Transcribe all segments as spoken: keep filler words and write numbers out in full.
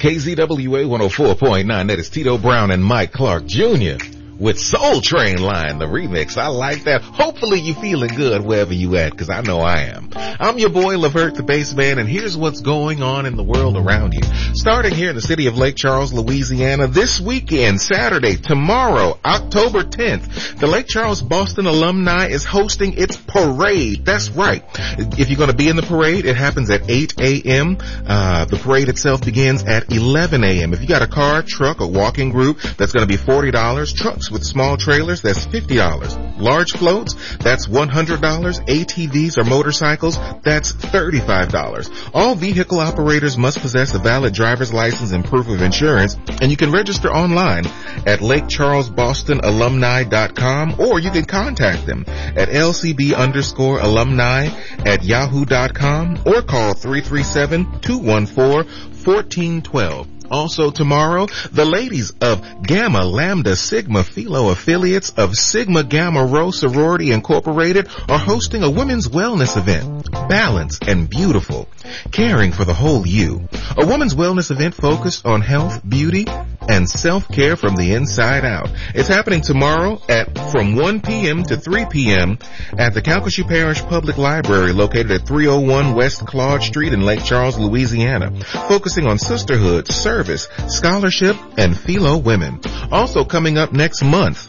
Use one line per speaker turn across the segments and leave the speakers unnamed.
K Z W A one oh four point nine. That is Tito Brown and Mike Clark Junior with Soul Train Line, the remix. I like that. Hopefully you feeling good wherever you at, because I know I am. I'm your boy, Levert the Bass Man, and here's what's going on in the world around you. Starting here in the city of Lake Charles, Louisiana, this weekend, Saturday, tomorrow, October tenth, the Lake Charles Boston Alumni is hosting its parade. That's right. If you're going to be in the parade, it happens at eight a.m. Uh, the parade itself begins at eleven a.m. If you got a car, truck, or walking group, that's going to be forty dollars. Trucks with small trailers, that's fifty dollars. Large floats, that's one hundred dollars. A T Vs or motorcycles, that's thirty-five dollars. All vehicle operators must possess a valid driver's license and proof of insurance, and you can register online at lake charles boston alumni dot com, or you can contact them at L C B underscore alumni at yahoo dot com, or call three three seven, two one four, one four one two. Also tomorrow, the ladies of Gamma Lambda Sigma Philo affiliates of Sigma Gamma Rho Sorority Incorporated are hosting a women's wellness event, Balance and Beautiful, caring for the whole you. A women's wellness event focused on health, beauty, and self-care from the inside out. It's happening tomorrow at from one p.m. to three p.m. at the Calcasieu Parish Public Library, located at three oh one West Claude Street in Lake Charles, Louisiana, focusing on sisterhood, service, scholarship, and philo women. Also coming up next month,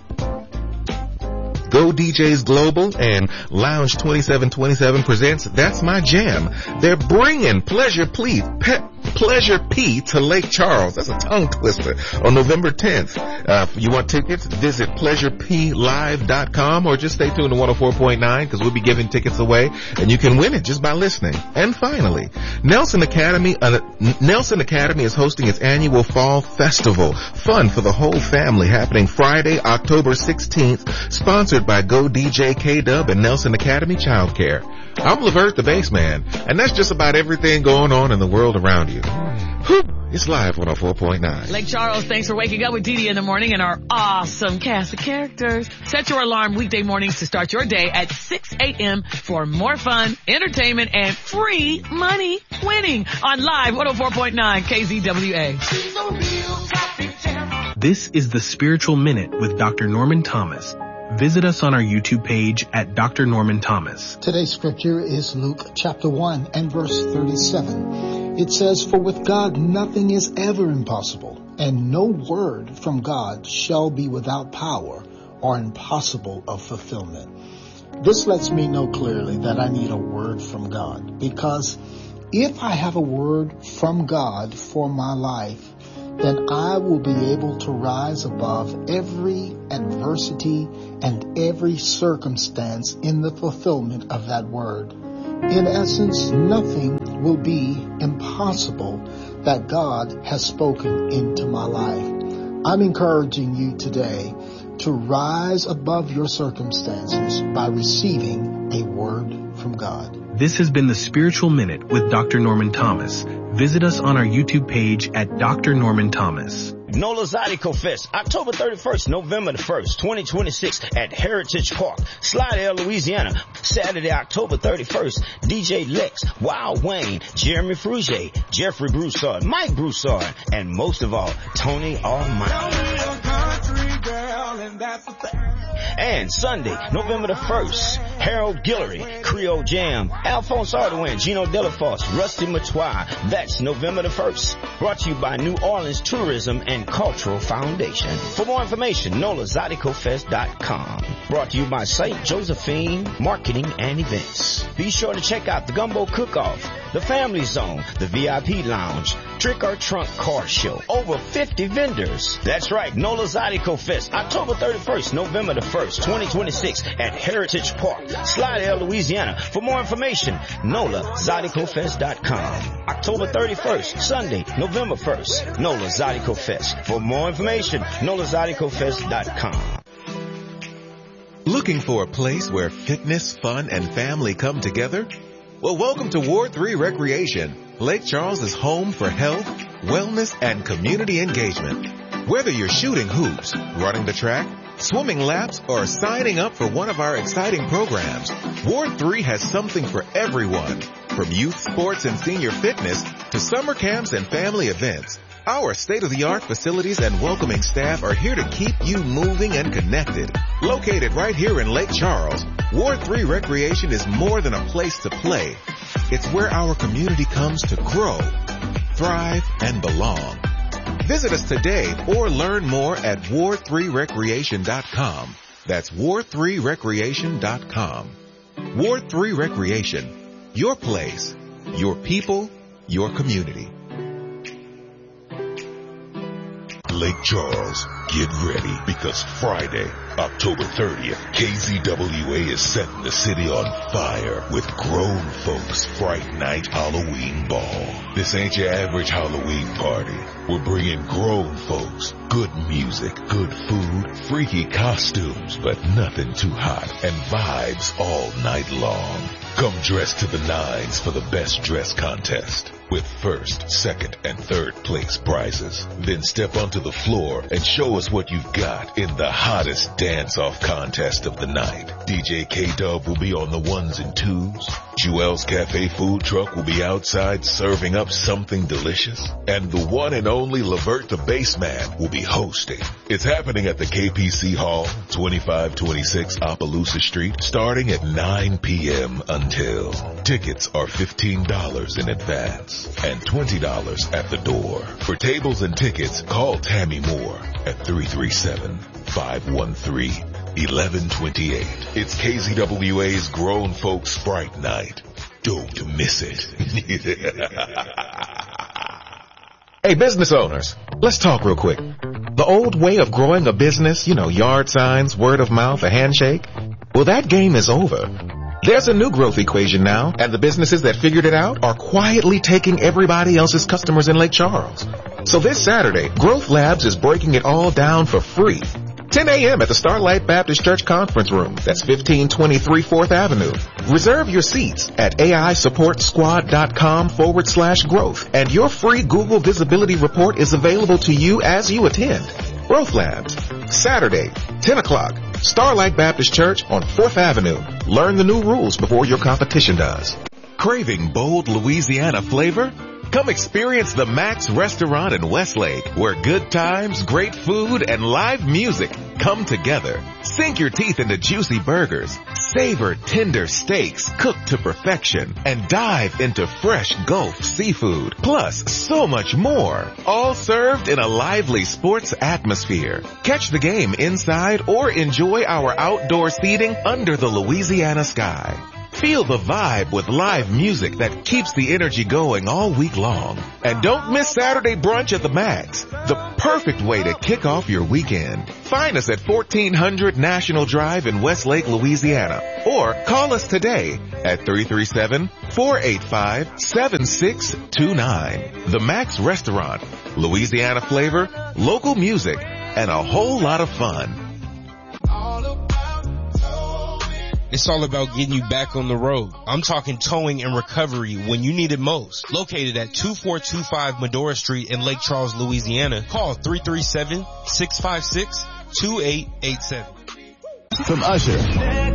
Go D Js Global and Lounge twenty-seven twenty-seven presents That's My Jam. They're bringing Pleasure P, Pe- Pleasure P to Lake Charles. That's a tongue twister. On November tenth. Uh, if you want tickets, visit pleasure p live dot com, or just stay tuned to one oh four point nine, because we'll be giving tickets away and you can win it just by listening. And finally, Nelson Academy, uh, Nelson Academy is hosting its annual Fall Festival. Fun for the whole family, happening Friday, October sixteenth, sponsored by Go D J K-Dub and Nelson Academy Childcare. I'm Levert the Bass Man, and that's just about everything going on in the world around you. Whew, it's live one oh four point nine.
Lake Charles, thanks for waking up with Dee Dee in the morning and our awesome cast of characters. Set your alarm weekday mornings to start your day at six a.m. for more fun, entertainment, and free money winning on Live one oh four point nine K Z W A.
This is the Spiritual Minute with Doctor Norman Thomas. Visit us on our YouTube page at Doctor Norman Thomas.
Today's scripture is Luke chapter one and verse thirty-seven. It says, "For with God nothing is ever impossible, and no word from God shall be without power or impossible of fulfillment." This lets me know clearly that I need a word from God, because if I have a word from God for my life, then I will be able to rise above every adversity and every circumstance in the fulfillment of that word. In essence, nothing will be impossible that God has spoken into my life. I'm encouraging you today to rise above your circumstances by receiving a word from God.
This has been the Spiritual Minute with Doctor Norman Thomas. Visit us on our YouTube page at Doctor Norman Thomas.
Nola Zydeco Fest, October thirty-first, November the first, twenty twenty-six at Heritage Park, Slidell, Louisiana. Saturday, October thirty-first, D J Lex, Wild Wayne, Jeremy Frugier, Jeffrey Broussard, Mike Broussard, and most of all, Tony Almighty. And Sunday, November the first, Harold Guillory, Creole Jam, Alphonse Ardoin, Gino Delafosse, Rusty Matois. That's November the first. Brought to you by New Orleans Tourism and Cultural Foundation. For more information, nola zydeco fest dot com. Brought to you by Saint Josephine Marketing and Events. Be sure to check out the Gumbo Cook-Off, the Family Zone, the V I P Lounge, Trick or Trunk Car Show. Over fifty vendors. That's right, Nola Zydeco Fest, October thirty-first, November the first, twenty twenty-six at Heritage Park, Slidell, Louisiana. For more information, nola zydeco fest dot com. October thirty-first, Sunday, November first, Nola Zydeco Fest. For more information, nola zydeco fest dot com.
Looking for a place where fitness, fun, and family come together? Well, welcome to Ward three Recreation. Lake Charles is home for health, wellness, and community engagement. Whether you're shooting hoops, running the track, swimming laps, or signing up for one of our exciting programs, Ward three has something for everyone. From youth sports and senior fitness to summer camps and family events, Our state-of-the-art facilities and welcoming staff are here to keep you moving and connected. Located right here in Lake Charles, Ward three Recreation is more than a place to play. It's where our community comes to grow, thrive, and belong. Visit us today or learn more at ward three recreation dot com. That's ward three recreation dot com. Ward three Recreation, your place, your people, your community.
Lake Charles, get ready because Friday, October thirtieth, K Z W A is setting the city on fire with Grown Folks Fright Night Halloween Ball. This ain't your average Halloween party. We're bringing grown folks, good music, good food, freaky costumes, but nothing too hot, and vibes all night long. Come dressed to the nines for the best dress contest with first, second, and third place prizes. Then step onto the floor and show us what you've got in the hottest dance-off contest of the night. D J K-Dub will be on the ones and twos. Jewel's Cafe food truck will be outside serving up something delicious. And the one and only Levert the Bassman will be hosting. It's happening at the K P C Hall, twenty-five twenty-six Opelousas Street, starting at nine p.m. until. Tickets are fifteen dollars in advance and twenty dollars at the door. For tables and tickets, call Tammy Moore at three three seven, five one three, one one two eight. It's K Z W A's Grown Folks Fright Night. Don't miss it.
Hey, business owners, let's talk real quick. The old way of growing a business, you know, yard signs, word of mouth, a handshake, well, that game is over. There's a new growth equation now, and the businesses that figured it out are quietly taking everybody else's customers in Lake Charles. So this Saturday, Growth Labs is breaking it all down for free. ten a.m. at the Starlight Baptist Church Conference Room. That's fifteen twenty-three fourth Avenue. Reserve your seats at AIsupportsquad.com forward slash growth. And your free Google visibility report is available to you as you attend. Growth Labs, Saturday, ten o'clock, Starlight Baptist Church on fourth Avenue. Learn the new rules before your competition does. Craving bold Louisiana flavor? Come experience the Max Restaurant in Westlake, where good times, great food, and live music come together. Sink your teeth into juicy burgers, savor tender steaks cooked to perfection, and dive into fresh Gulf seafood. Plus, so much more. All served in a lively sports atmosphere. Catch the game inside or enjoy our outdoor seating under the Louisiana sky. Feel the vibe with live music that keeps the energy going all week long. And don't miss Saturday brunch at the Max, the perfect way to kick off your weekend. Find us at fourteen hundred National Drive in Westlake, Louisiana, or call us today at three three seven, four eight five, seven six two nine. The Max Restaurant, Louisiana flavor, local music, and a whole lot of fun.
It's all about getting you back on the road. I'm talking towing and recovery when you need it most. Located at two four two five Medora Street in Lake Charles, Louisiana. Call three three seven, six five six, two eight eight seven.
From Usher.